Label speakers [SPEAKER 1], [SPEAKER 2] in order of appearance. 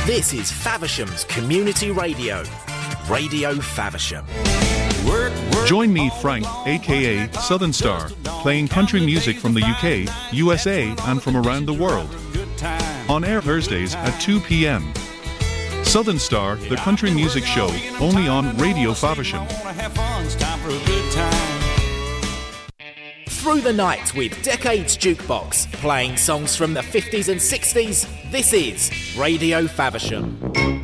[SPEAKER 1] This is Faversham's Community Radio, Radio Faversham.
[SPEAKER 2] Join me, Frank, aka Southern Star, playing country music from the UK, USA, and from around the world. On air Thursdays at 2 p.m. Southern Star, the country music show, only on Radio Faversham.
[SPEAKER 1] Through the night with Decades Jukebox, playing songs from the 50s and 60s, this is Radio Faversham.